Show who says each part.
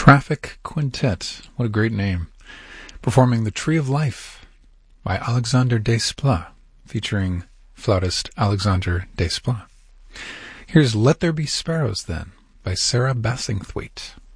Speaker 1: Traffic Quintet, what a great name. Performing The Tree of Life by Alexander Desplat, featuring flautist Alexander Desplat. Here's Let There Be Sparrows, then, by Sarah Bassingthwaite.